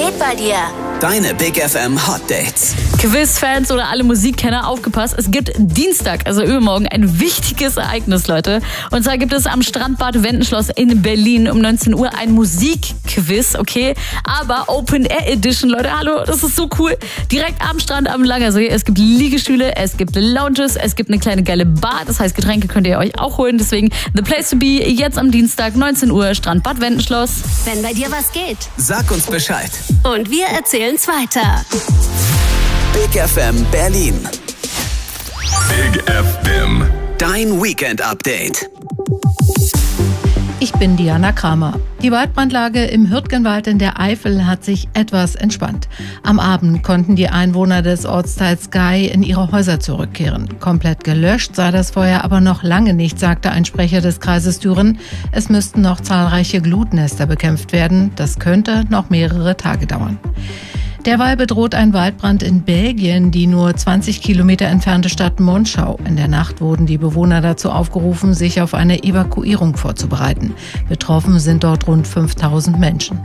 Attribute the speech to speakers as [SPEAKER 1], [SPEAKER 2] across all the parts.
[SPEAKER 1] geht bei dir?
[SPEAKER 2] Deine Big FM Hot Dates.
[SPEAKER 3] Quiz-Fans oder alle Musikkenner, aufgepasst. Es gibt Dienstag, also übermorgen, ein wichtiges Ereignis, Leute. Und zwar gibt es am Strandbad Wendenschloss in Berlin um 19 Uhr ein Musikquiz, okay? Aber Open Air Edition, Leute, hallo, das ist so cool. Direkt am Strand, am Langersee. Es gibt Liegestühle, es gibt Lounges, es gibt eine kleine geile Bar. Das heißt, Getränke könnt ihr euch auch holen. Deswegen the place to be, jetzt am Dienstag, 19 Uhr, Strandbad Wendenschloss.
[SPEAKER 1] Wenn bei dir was geht.
[SPEAKER 2] Sag uns Bescheid.
[SPEAKER 1] Und wir erzählen's weiter.
[SPEAKER 2] Big FM Berlin.
[SPEAKER 4] Big FM.
[SPEAKER 2] Dein Weekend Update.
[SPEAKER 5] Ich bin Diana Kramer. Die Waldbrandlage im Hürtgenwald in der Eifel hat sich etwas entspannt. Am Abend konnten die Einwohner des Ortsteils Gey in ihre Häuser zurückkehren. Komplett gelöscht sei das Feuer aber noch lange nicht, sagte ein Sprecher des Kreises Düren. Es müssten noch zahlreiche Glutnester bekämpft werden. Das könnte noch mehrere Tage dauern. Derweil bedroht ein Waldbrand in Belgien die nur 20 Kilometer entfernte Stadt Monschau. In der Nacht wurden die Bewohner dazu aufgerufen, sich auf eine Evakuierung vorzubereiten. Betroffen sind dort rund 5000 Menschen.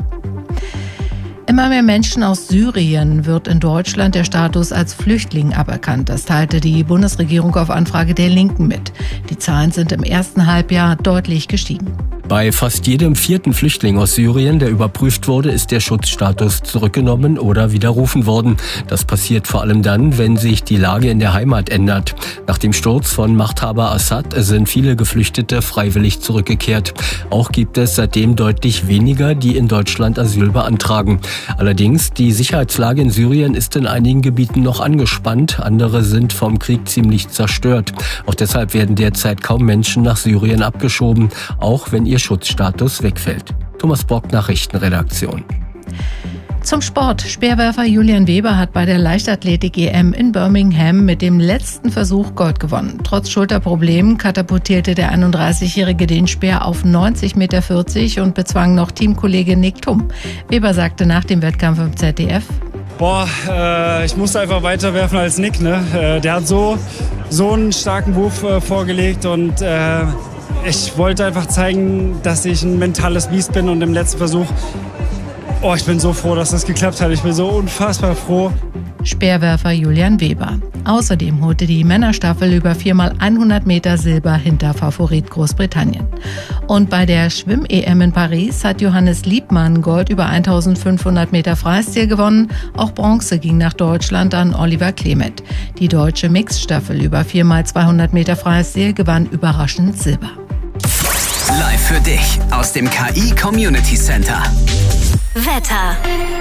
[SPEAKER 5] Immer mehr Menschen aus Syrien wird in Deutschland der Status als Flüchtling aberkannt. Das teilte die Bundesregierung auf Anfrage der Linken mit. Die Zahlen sind im ersten Halbjahr deutlich gestiegen.
[SPEAKER 6] Bei fast jedem vierten Flüchtling aus Syrien, der überprüft wurde, ist der Schutzstatus zurückgenommen oder widerrufen worden. Das passiert vor allem dann, wenn sich die Lage in der Heimat ändert. Nach dem Sturz von Machthaber Assad sind viele Geflüchtete freiwillig zurückgekehrt. Auch gibt es seitdem deutlich weniger, die in Deutschland Asyl beantragen. Allerdings, die Sicherheitslage in Syrien ist in einigen Gebieten noch angespannt. Andere sind vom Krieg ziemlich zerstört. Auch deshalb werden derzeit kaum Menschen nach Syrien abgeschoben, auch wenn ihr Schutzstatus wegfällt. Thomas Bock, Nachrichtenredaktion.
[SPEAKER 5] Zum Sport. Speerwerfer Julian Weber hat bei der Leichtathletik-EM in Birmingham mit dem letzten Versuch Gold gewonnen. Trotz Schulterproblemen katapultierte der 31-Jährige den Speer auf 90,40 Meter und bezwang noch Teamkollege Nick Thum. Weber sagte nach dem Wettkampf im ZDF:
[SPEAKER 7] Ich musste einfach weiter werfen als Nick. Der hat so einen starken Wurf vorgelegt und ich wollte einfach zeigen, dass ich ein mentales Biest bin und im letzten Versuch, ich bin so froh, dass das geklappt hat. Ich bin so unfassbar froh.
[SPEAKER 5] Speerwerfer Julian Weber. Außerdem holte die Männerstaffel über 4x100 Meter Silber hinter Favorit Großbritannien. Und bei der Schwimm-EM in Paris hat Johannes Liebmann Gold über 1500 Meter Freistil gewonnen. Auch Bronze ging nach Deutschland an Oliver Clement. Die deutsche Mixstaffel über 4x200 Meter Freistil gewann überraschend Silber.
[SPEAKER 2] Live für dich aus dem KI Community Center.
[SPEAKER 1] Wetter.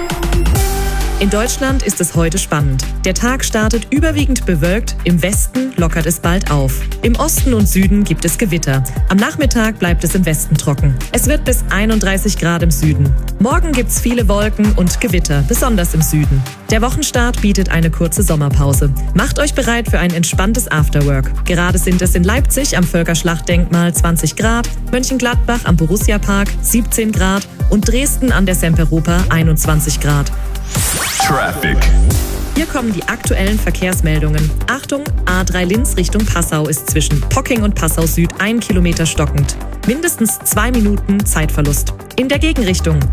[SPEAKER 8] In Deutschland ist es heute spannend. Der Tag startet überwiegend bewölkt, im Westen lockert es bald auf. Im Osten und Süden gibt es Gewitter. Am Nachmittag bleibt es im Westen trocken. Es wird bis 31 Grad im Süden. Morgen gibt's viele Wolken und Gewitter, besonders im Süden. Der Wochenstart bietet eine kurze Sommerpause. Macht euch bereit für ein entspanntes Afterwork. Gerade sind es in Leipzig am Völkerschlachtdenkmal 20 Grad, Mönchengladbach am Borussia-Park 17 Grad und Dresden an der Semperoper 21 Grad.
[SPEAKER 4] Traffic.
[SPEAKER 8] Hier kommen die aktuellen Verkehrsmeldungen. Achtung, A3 Linz Richtung Passau ist zwischen Pocking und Passau Süd 1 Kilometer stockend. Mindestens 2 Minuten Zeitverlust. In der Gegenrichtung